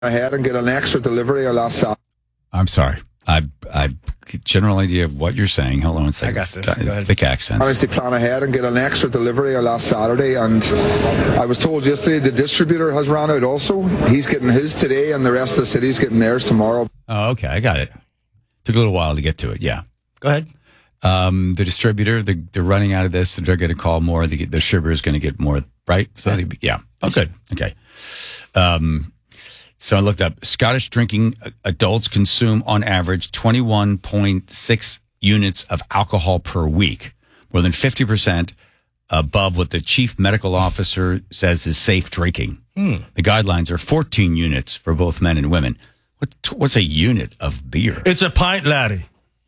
ahead and get an extra delivery last Saturday. I'm sorry. I general idea of what you're saying. Hold on a second. I got this. Go ahead. Thick accents. I managed to plan ahead and get an extra delivery last Saturday, and I was told yesterday the distributor has ran out also. He's getting his today, and the rest of the city's getting theirs tomorrow. Oh, okay. I got it. Took a little while to get to it. Yeah. Go ahead. The distributor, they're running out of this. They're going to call more. The distributor is going to get more, right? So yeah. Oh, good. Okay. So I looked up Scottish drinking adults consume on average 21.6 units of alcohol per week, more than 50% above what the chief medical officer says is safe drinking. The guidelines are 14 units for both men and women. What's a unit of beer? It's a pint, laddie.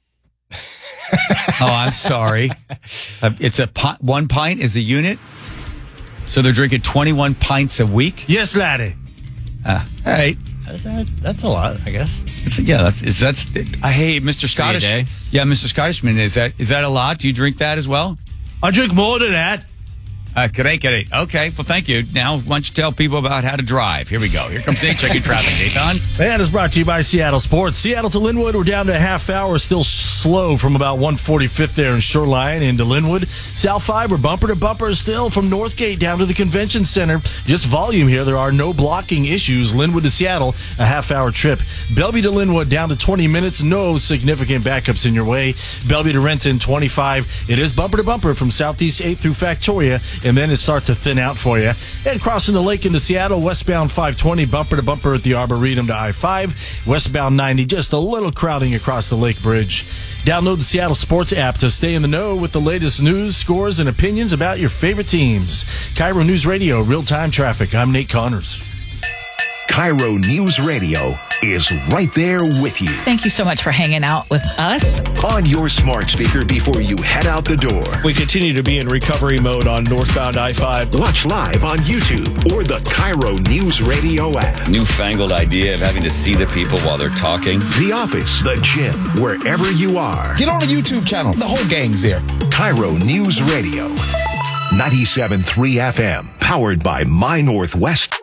Oh, I'm sorry. It's a one pint is a unit? So they're drinking 21 pints a week? Yes, laddie. All right. That's a lot, I guess. That's hey, Mr. Scottish. Yeah, Mr. Scottishman, is that a lot? Do you drink that as well? I drink more than that. Great. Okay, well, thank you. Now, why don't you tell people about how to drive? Here we go. Here comes Nate checking traffic. Nathan? And it's brought to you by Seattle Sports. Seattle to Linwood, we're down to a half hour. Still slow from about 145th there in Shoreline into Linwood. South 5, we're bumper to bumper still from Northgate down to the Convention Center. Just volume here. There are no blocking issues. Linwood to Seattle, a half-hour trip. Bellevue to Linwood, down to 20 minutes. No significant backups in your way. Bellevue to Renton, 25. It is bumper to bumper from Southeast 8 through Factoria, and then it starts to thin out for you. And crossing the lake into Seattle, westbound 520, bumper to bumper at the Arboretum to I-5. Westbound 90, just a little crowding across the Lake Bridge. Download the Seattle Sports app to stay in the know with the latest news, scores, and opinions about your favorite teams. Cairo News Radio, real-time traffic. I'm Nate Connors. Cairo News Radio is right there with you. Thank you so much for hanging out with us. On your smart speaker before you head out the door. We continue to be in recovery mode on northbound I-5. Watch live on YouTube or the Cairo News Radio app. Newfangled idea of having to see the people while they're talking. The office, the gym, wherever you are. Get on the YouTube channel. The whole gang's there. Cairo News Radio. 97.3 FM. Powered by My Northwest.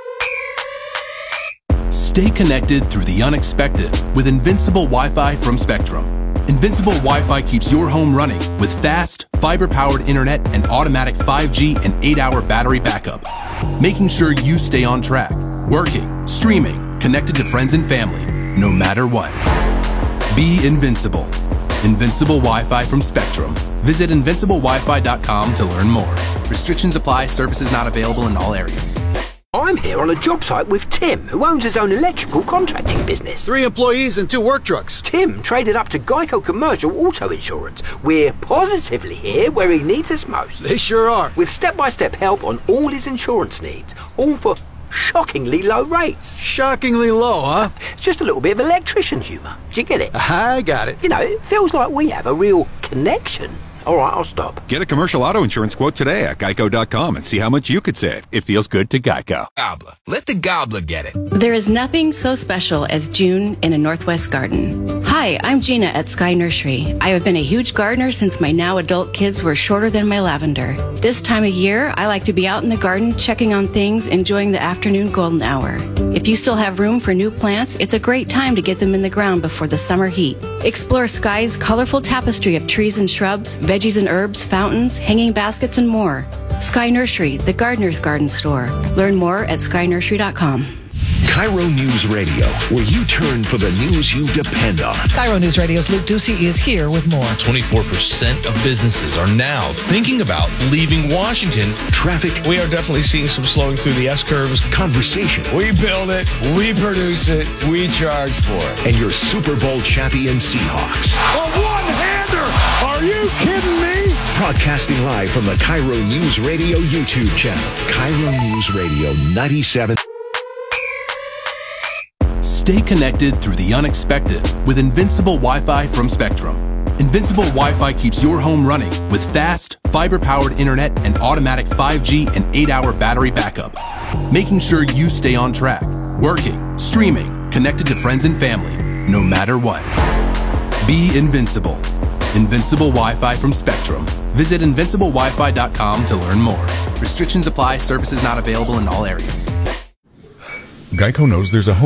Stay connected through the unexpected with Invincible Wi-Fi from Spectrum. Invincible Wi-Fi keeps your home running with fast, fiber-powered internet and automatic 5G and 8-hour battery backup, making sure you stay on track, working, streaming, connected to friends and family, no matter what. Be invincible. Invincible Wi-Fi from Spectrum. Visit invinciblewifi.com to learn more. Restrictions apply. Services not available in all areas. I'm here on a job site with Tim, who owns his own electrical contracting business. 3 employees and 2 work trucks. Tim traded up to Geico Commercial Auto Insurance. We're positively here where he needs us most. They sure are. With step-by-step help on all his insurance needs, all for shockingly low rates. Shockingly low, huh? Just a little bit of electrician humour. Do you get it? I got it. You know, it feels like we have a real connection. All right, I'll stop. Get a commercial auto insurance quote today at geico.com and see how much you could save. It feels good to Geico. Gobbler. Let the gobbler get it. There is nothing so special as June in a Northwest garden. Hi, I'm Gina at Sky Nursery. I have been a huge gardener since my now adult kids were shorter than my lavender. This time of year, I like to be out in the garden checking on things, enjoying the afternoon golden hour. If you still have room for new plants, it's a great time to get them in the ground before the summer heat. Explore Sky's colorful tapestry of trees and shrubs, veggies and herbs, fountains, hanging baskets, and more. Sky Nursery, the gardener's garden store. Learn more at skynursery.com. Cairo News Radio, where you turn for the news you depend on. Cairo News Radio's Luke Ducey is here with more. 24% of businesses are now thinking about leaving Washington. Traffic. We are definitely seeing some slowing through the S-curves. Conversation. We build it, we produce it, we charge for it. And your Super Bowl champion Seahawks. A one-hander! Are you kidding me? Broadcasting live from the Cairo News Radio YouTube channel. Cairo News Radio 97. Stay connected through the unexpected with Invincible Wi-Fi from Spectrum. Invincible Wi-Fi keeps your home running with fast, fiber-powered internet and automatic 5G and 8-hour battery backup, making sure you stay on track, working, streaming, connected to friends and family, no matter what. Be invincible. Invincible Wi-Fi from Spectrum. Visit invinciblewifi.com to learn more. Restrictions apply. Services not available in all areas. Geico knows there's a home